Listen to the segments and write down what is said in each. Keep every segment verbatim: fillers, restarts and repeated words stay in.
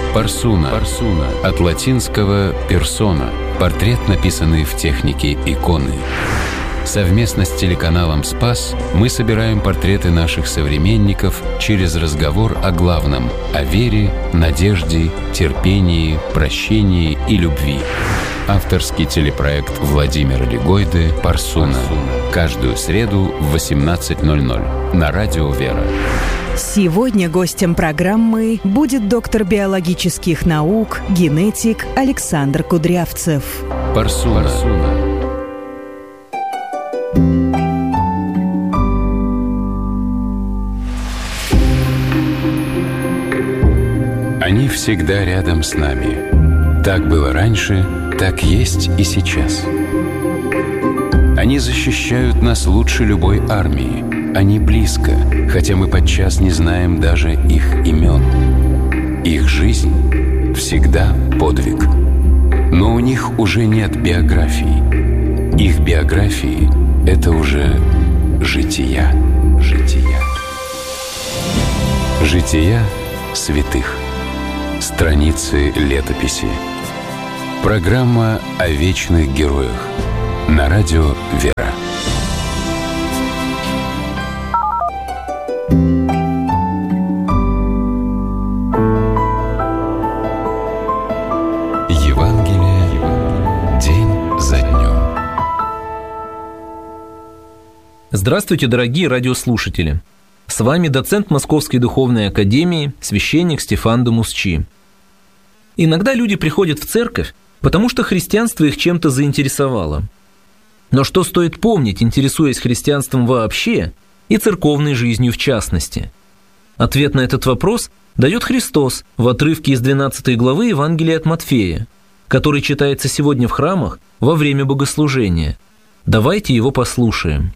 Парсуна. Парсуна. От латинского «персона». Портрет, написанный в технике иконы. Совместно с телеканалом «Спас» мы собираем портреты наших современников через разговор о главном – о вере, надежде, терпении, прощении и любви. Авторский телепроект Владимира Легойды «Парсуна». Каждую среду в восемнадцать ноль ноль на радио «Вера». Сегодня гостем программы будет доктор биологических наук, генетик Александр Кудрявцев. Парсуна. Парсуна. Они всегда рядом с нами. Так было раньше, так есть и сейчас. Они защищают нас лучше любой армии. Они близко, хотя мы подчас не знаем даже их имен. Их жизнь всегда подвиг. Но у них уже нет биографий. Их биографии — это уже жития. Жития. Жития святых. Страницы летописи. Программа о вечных героях. На радио «Вера». Здравствуйте, дорогие радиослушатели! С вами доцент Московской духовной академии, священник Стефан Дамусчи. Иногда люди приходят в церковь, потому что христианство их чем-то заинтересовало. Но что стоит помнить, интересуясь христианством вообще и церковной жизнью в частности? Ответ на этот вопрос дает Христос в отрывке из двенадцатой главы Евангелия от Матфея, который читается сегодня в храмах во время богослужения. Давайте его послушаем.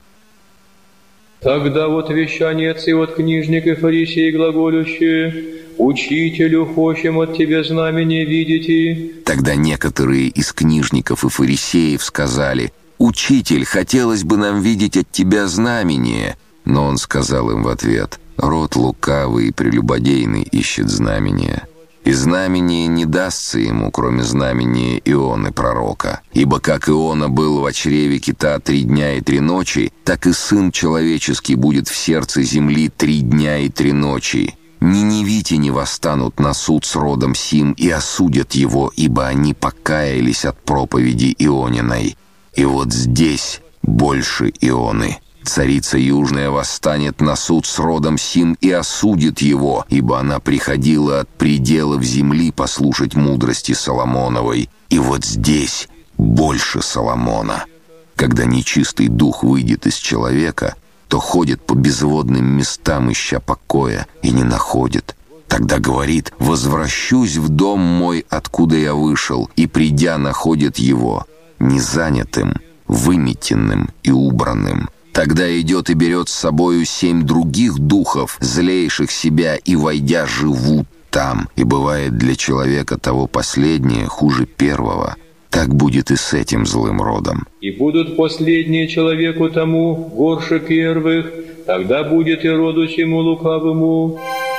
Тогда вот вещанец и вот книжник и фарисей глаголющие: «Учителю, хочем от тебя знамение видите». Тогда некоторые из книжников и фарисеев сказали: «Учитель, хотелось бы нам видеть от тебя знамение». Но он сказал им в ответ: «Род лукавый и прелюбодейный ищет знамения. И знамение не дастся ему, кроме знамения Ионы пророка. Ибо как Иона был в чреве кита три дня и три ночи, так и Сын Человеческий будет в сердце земли три дня и три ночи. Ниневите восстанут на суд с родом сим и осудят его, ибо они покаялись от проповеди Иониной. И вот здесь больше Ионы. Царица Южная восстанет на суд с родом сим и осудит его, ибо она приходила от пределов земли послушать мудрости Соломоновой. И вот здесь больше Соломона. Когда нечистый дух выйдет из человека, то ходит по безводным местам, ища покоя, и не находит. Тогда говорит: «Возвращусь в дом мой, откуда я вышел», и, придя, находит его незанятым, выметенным и убранным. Тогда идет и берет с собою семь других духов, злейших себя, и, войдя, живут там. И бывает для человека того последнее хуже первого. Так будет и с этим злым родом. И будут последние человеку тому горше первых, тогда будет и роду сему лукавому».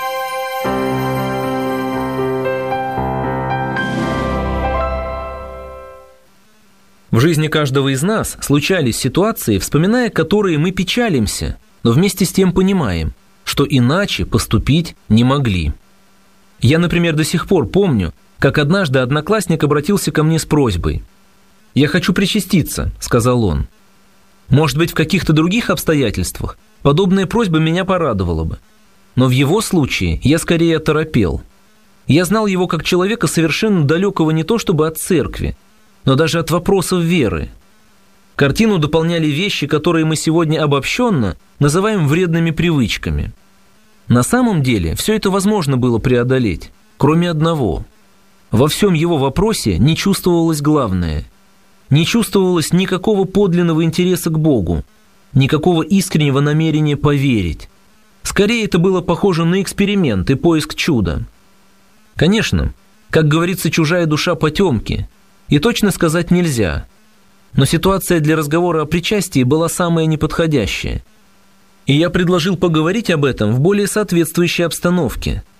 В жизни каждого из нас случались ситуации, вспоминая которые мы печалимся, но вместе с тем понимаем, что иначе поступить не могли. Я, например, до сих пор помню, как однажды одноклассник обратился ко мне с просьбой. «Я хочу причаститься», — сказал он. Может быть, в каких-то других обстоятельствах подобная просьба меня порадовала бы. Но в его случае я скорее оторопел. Я знал его как человека совершенно далекого не то чтобы от церкви, но даже от вопросов веры. Картину дополняли вещи, которые мы сегодня обобщенно называем вредными привычками. На самом деле все это возможно было преодолеть, кроме одного. Во всем его вопросе не чувствовалось главное. Не чувствовалось никакого подлинного интереса к Богу, никакого искреннего намерения поверить. Скорее, это было похоже на эксперимент и поиск чуда. Конечно, как говорится, чужая душа потемки, и точно сказать нельзя. Но ситуация для разговора о причастии была самая неподходящая. И я предложил поговорить об этом в более соответствующей обстановке,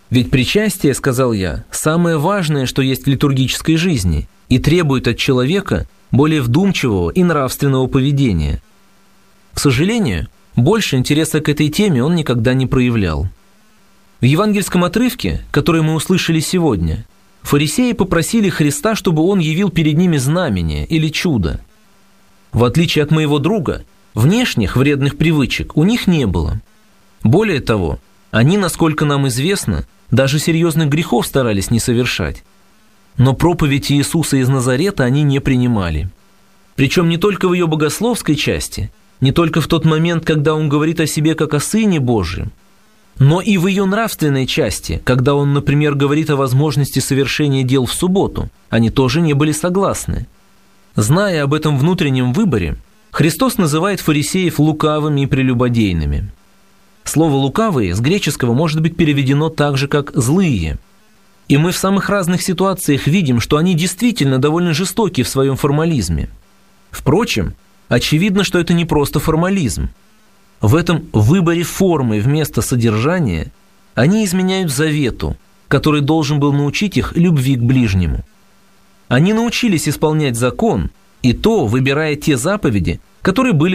Ведь причастие, сказал я, самое важное, что есть в литургической жизни, и требует от человека более вдумчивого и нравственного поведения. К сожалению, больше интереса к этой теме он никогда не проявлял. В евангельском отрывке, который мы услышали сегодня, фарисеи попросили Христа, чтобы он явил перед ними знамение или чудо. В отличие от моего друга, внешних вредных привычек у них не было. Более того, они, насколько нам известно, даже серьезных грехов старались не совершать. Но проповедь Иисуса из Назарета они не принимали. Причем не только в ее богословской части, не только в тот момент, когда он говорит о себе как о Сыне Божьем, но и в ее нравственной части, когда он, например, говорит о возможности совершения дел в субботу, они тоже не были согласны. Зная об этом внутреннем выборе, Христос называет фарисеев лукавыми и прелюбодейными. Слово «лукавые» с греческого может быть переведено так же, как «злые». И мы в самых разных ситуациях видим, что они действительно довольно жестоки в своем формализме. Впрочем, очевидно, что это не просто формализм. В этом выборе формы вместо содержания они изменяют завету, который должен был научить их любви к ближнему. Они научились исполнять закон, и то, выбирая те заповеди, которые были